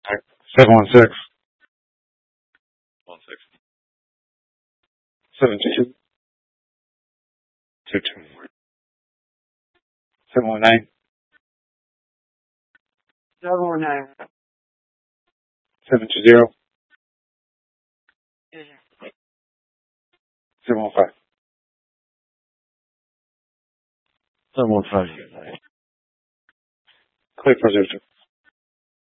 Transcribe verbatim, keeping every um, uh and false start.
seven one six. One six. Seven two two. Two two. Seven one nine. Seven one nine. Seven two zero. Seven one five. Seven one five. Click for zero two.